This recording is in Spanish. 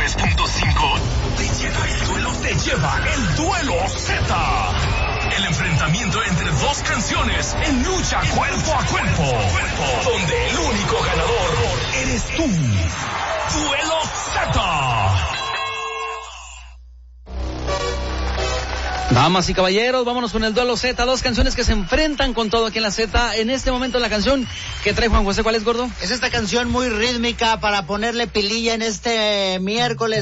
93.5 te lleva el duelo Z. El enfrentamiento entre dos canciones en lucha cuerpo a cuerpo, donde el único ganador eres tú. Duelo Z. Damas y caballeros, vámonos con el duelo Z, dos canciones que se enfrentan con todo aquí en la Z. En este momento la canción que trae Juan José, ¿cuál es, gordo? Es esta canción muy rítmica para ponerle pililla en este miércoles